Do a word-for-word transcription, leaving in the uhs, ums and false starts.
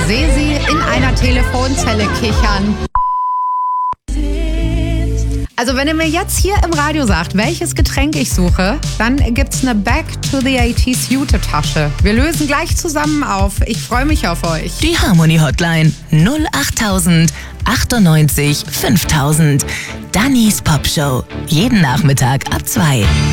sehe sie in einer Telefonzelle kichern. Also wenn ihr mir jetzt hier im Radio sagt, welches Getränk ich suche, dann gibt's eine Back to the achtziger Jute-Tasche. Wir lösen gleich zusammen auf. Ich freue mich auf euch. Die Harmony Hotline null achttausend achtundneunzig fünftausend. Dannys Popshow. Jeden Nachmittag ab zwei.